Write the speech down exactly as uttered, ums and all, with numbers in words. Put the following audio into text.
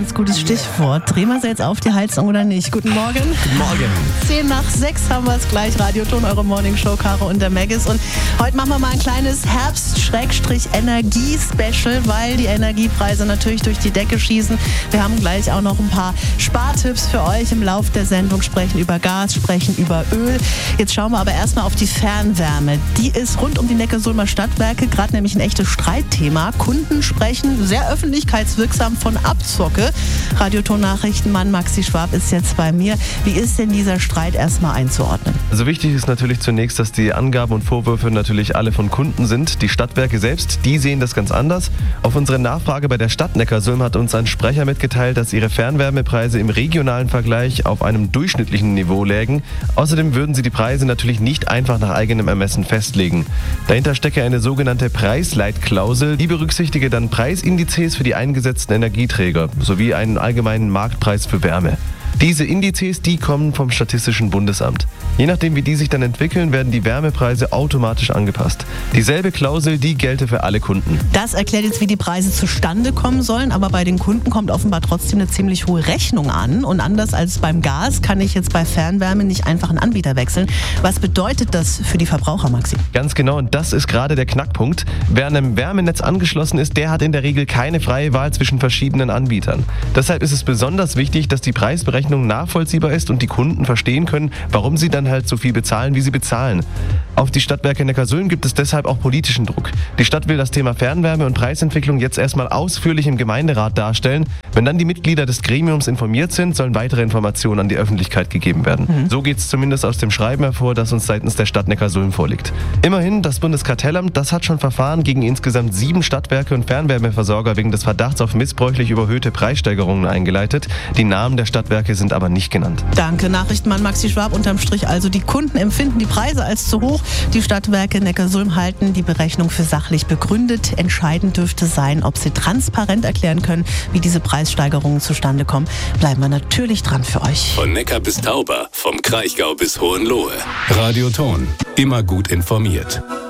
ganz gutes Stichwort. Drehen wir sie jetzt auf die Heizung oder nicht? Guten Morgen. Guten Morgen. Zehn nach sechs haben wir es gleich. Radioton, eure Morningshow, Caro und der Maggis. Und heute machen wir mal ein kleines Herbst-Energie-Special, weil die Energiepreise natürlich durch die Decke schießen. Wir haben gleich auch noch ein paar Spartipps für euch im Lauf der Sendung. Sprechen über Gas, sprechen über Öl. Jetzt schauen wir aber erstmal auf die Fernwärme. Die ist rund um die Neckarsulmer Stadtwerke gerade nämlich ein echtes Streitthema. Kunden sprechen sehr öffentlichkeitswirksam von Abzocke. Radioton-Nachrichtenmann Maxi Schwab ist jetzt bei mir. Wie ist denn dieser Streit erstmal einzuordnen? Also wichtig ist natürlich zunächst, dass die Angaben und Vorwürfe natürlich alle von Kunden sind. Die Stadtwerke selbst, die sehen das ganz anders. Auf unsere Nachfrage bei der Stadt Neckarsulm hat uns ein Sprecher mitgeteilt, dass ihre Fernwärmepreise im regionalen Vergleich auf einem durchschnittlichen Niveau lägen. Außerdem würden sie die Preise natürlich nicht einfach nach eigenem Ermessen festlegen. Dahinter stecke eine sogenannte Preisleitklausel, die berücksichtige dann Preisindizes für die eingesetzten Energieträger sowie einen allgemeinen Marktpreis für Wärme. Diese Indizes, die kommen vom Statistischen Bundesamt. Je nachdem, wie die sich dann entwickeln, werden die Wärmepreise automatisch angepasst. Dieselbe Klausel, die gelte für alle Kunden. Das erklärt jetzt, wie die Preise zustande kommen sollen, aber bei den Kunden kommt offenbar trotzdem eine ziemlich hohe Rechnung an. Und anders als beim Gas kann ich jetzt bei Fernwärme nicht einfach einen Anbieter wechseln. Was bedeutet das für die Verbraucher, Maxi? Ganz genau, und das ist gerade der Knackpunkt. Wer an einem Wärmenetz angeschlossen ist, der hat in der Regel keine freie Wahl zwischen verschiedenen Anbietern. Deshalb ist es besonders wichtig, dass die Preisberechnung nachvollziehbar ist und die Kunden verstehen können, warum sie dann halt so viel bezahlen, wie sie bezahlen. Auf die Stadtwerke Neckarsulm gibt es deshalb auch politischen Druck. Die Stadt will das Thema Fernwärme und Preisentwicklung jetzt erstmal ausführlich im Gemeinderat darstellen. Wenn dann die Mitglieder des Gremiums informiert sind, sollen weitere Informationen an die Öffentlichkeit gegeben werden. Mhm. So geht es zumindest aus dem Schreiben hervor, das uns seitens der Stadt Neckarsulm vorliegt. Immerhin, das Bundeskartellamt, das hat schon Verfahren gegen insgesamt sieben Stadtwerke und Fernwärmeversorger wegen des Verdachts auf missbräuchlich überhöhte Preissteigerungen eingeleitet. Die Namen der Stadtwerke sind aber nicht genannt. Danke, Nachrichtenmann Maxi Schwab. Unterm Strich also, die Kunden empfinden die Preise als zu hoch. Die Stadtwerke Neckarsulm halten die Berechnung für sachlich begründet. Entscheidend dürfte sein, ob sie transparent erklären können, wie diese Preissteigerungen zustande kommen. Bleiben wir natürlich dran für euch. Von Neckar bis Tauber, vom Kraichgau bis Hohenlohe. Radioton, immer gut informiert.